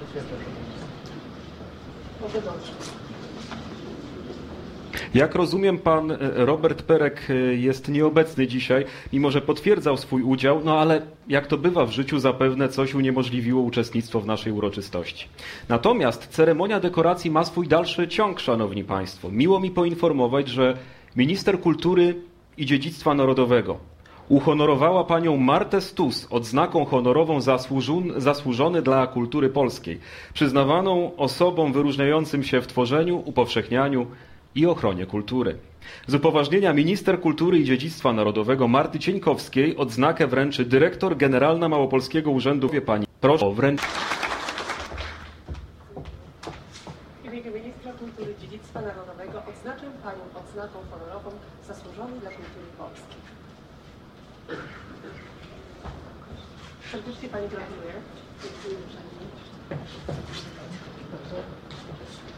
Może dobrze. Jak rozumiem, pan Robert Perek jest nieobecny dzisiaj, mimo że potwierdzał swój udział, no ale jak to bywa w życiu, zapewne coś uniemożliwiło uczestnictwo w naszej uroczystości. Natomiast ceremonia dekoracji ma swój dalszy ciąg, szanowni państwo. Miło mi poinformować, że minister kultury i dziedzictwa narodowego uhonorowała panią Martę Stus odznaką honorową zasłużony dla kultury polskiej, przyznawaną osobom wyróżniającym się w tworzeniu, upowszechnianiu i ochronie kultury. Z upoważnienia minister kultury i dziedzictwa narodowego Marty Cieńkowskiej odznakę wręczy dyrektor generalna Małopolskiego Urzędu. Pani, proszę o wręczenie. W imieniu ministra kultury i dziedzictwa narodowego odznaczę panią odznaką honorową zasłużony dla kultury polskiej. Serdecznie pani gratuluję. Dziękuję uprzejmie.